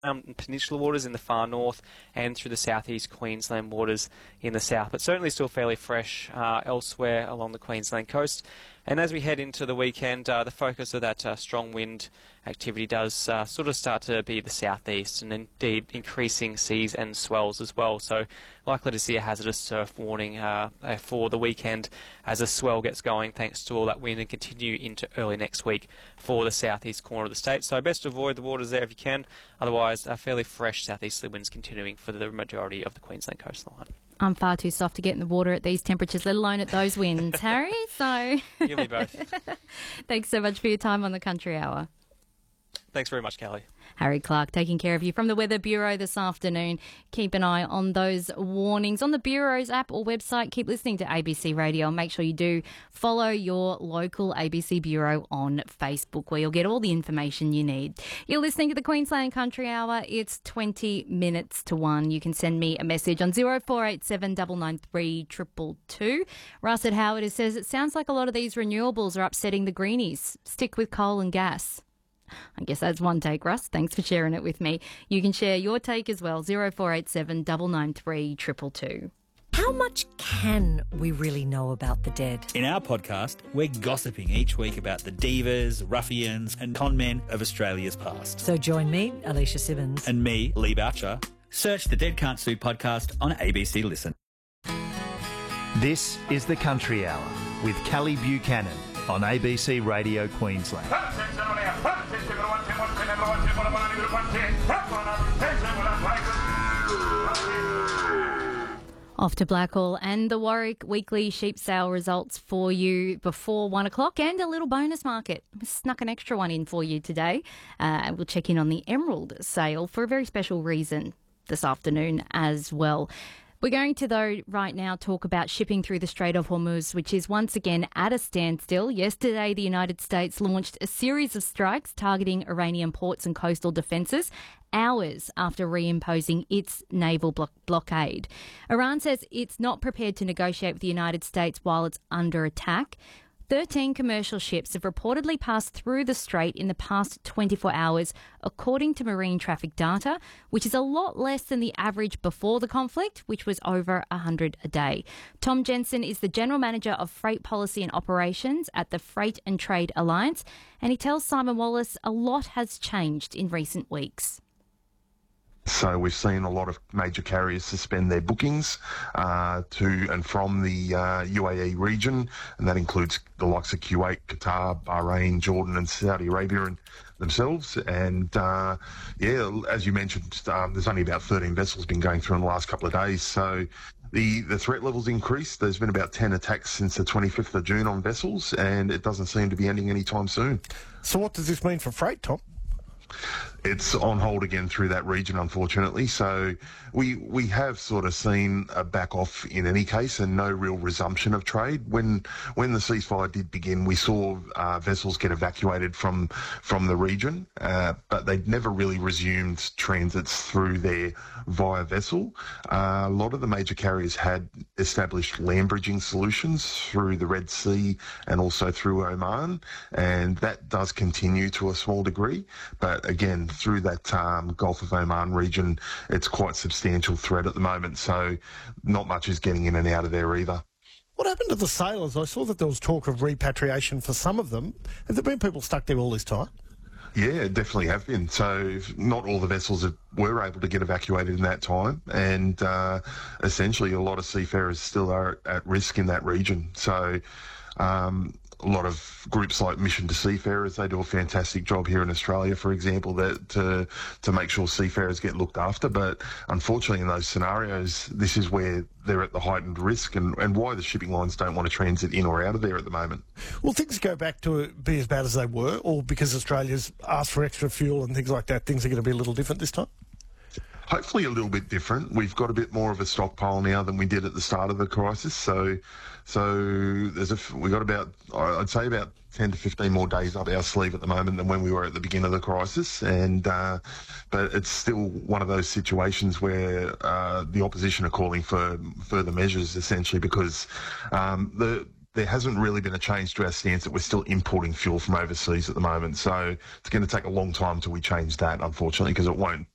peninsular waters in the far north and through the southeast Queensland waters in the south, but certainly still fairly fresh elsewhere along the Queensland coast. And as we head into the weekend, the focus of that strong wind activity does sort of start to be the southeast, and indeed increasing seas and swells as well. So likely to see a hazardous surf warning for the weekend as the swell gets going thanks to all that wind, and continue into early next week for the southeast corner of the state. So best avoid the waters there if you can. Otherwise, fairly fresh southeasterly winds continuing for the majority of the Queensland coastline. I'm far too soft to get in the water at these temperatures, let alone at those winds, Harry. So You and me both. Thanks so much for your time on the Country Hour. Thanks very much, Callie. Harry Clark taking care of you from the Weather Bureau this afternoon. Keep an eye on those warnings on the Bureau's app or website. Keep listening to ABC Radio. Make sure you do follow your local ABC Bureau on Facebook, where you'll get all the information you need. You're listening to the Queensland Country Hour. It's 20 minutes to 1. You can send me a message on 0487 993 222. Russ at Howard says, it sounds like a lot of these renewables are upsetting the greenies. Stick with coal and gas. I guess that's one take, Russ. Thanks for sharing it with me. You can share your take as well, 0487 993 222. How much can we really know about the dead? In our podcast, we're gossiping each week about the divas, ruffians and con men of Australia's past. So join me, Alicia Simmons. And me, Lee Boucher. Search the Dead Can't Sue podcast on ABC Listen. This is The Country Hour with Callie Buchanan on ABC Radio Queensland. Off to Blackall and the Warwick weekly sheep sale results for you before 1 o'clock, and a little bonus market. We snuck an extra one in for you today. We'll check in on the Emerald sale for a very special reason this afternoon as well. We're going to, though, right now talk about shipping through the Strait of Hormuz, which is once again at a standstill. Yesterday, the United States launched a series of strikes targeting Iranian ports and coastal defences, hours after reimposing its naval blockade. Iran says it's not prepared to negotiate with the United States while it's under attack. 13 commercial ships have reportedly passed through the strait in the past 24 hours, according to marine traffic data, which is a lot less than the average before the conflict, which was over 100 a day. Tom Jensen is the General Manager of Freight Policy and Operations at the Freight and Trade Alliance, and he tells Simon Wallace a lot has changed in recent weeks. So we've seen a lot of major carriers suspend their bookings to and from the UAE region, and that includes the likes of Kuwait, Qatar, Bahrain, Jordan and Saudi Arabia and themselves. And, as you mentioned, there's only about 13 vessels been going through in the last couple of days. So the threat level's increased. There's been about 10 attacks since the 25th of June on vessels, and it doesn't seem to be ending anytime soon. So what does this mean for freight, Tom? It's on hold again through that region, unfortunately. So we have sort of seen a back off in any case, and no real resumption of trade. When the ceasefire did begin, we saw vessels get evacuated from the region, but they'd never really resumed transits through there via vessel. A lot of the major carriers had established land bridging solutions through the Red Sea and also through Oman, and that does continue to a small degree. But again, through that Gulf of Oman region, it's quite substantial threat at the moment, so not much is getting in and out of there either. What happened to the sailors? I saw that there was talk of repatriation for some of them. Have there been people stuck there all this time? Yeah, definitely have been. So not all the vessels were able to get evacuated in that time, and essentially a lot of seafarers still are at risk in that region. So a lot of groups like Mission to Seafarers, they do a fantastic job here in Australia, for example, that to make sure seafarers get looked after. But unfortunately, in those scenarios, this is where they're at the heightened risk, and why the shipping lines don't want to transit in or out of there at the moment. Will things go back to be as bad as they were, or because Australia's asked for extra fuel and things like that, things are going to be a little different this time? Hopefully a little bit different. We've got a bit more of a stockpile now than we did at the start of the crisis. So we got about, I'd say about 10 to 15 more days up our sleeve at the moment than when we were at the beginning of the crisis. And but it's still one of those situations where the opposition are calling for further measures, essentially because there hasn't really been a change to our stance that we're still importing fuel from overseas at the moment. So it's going to take a long time till we change that, unfortunately, because it won't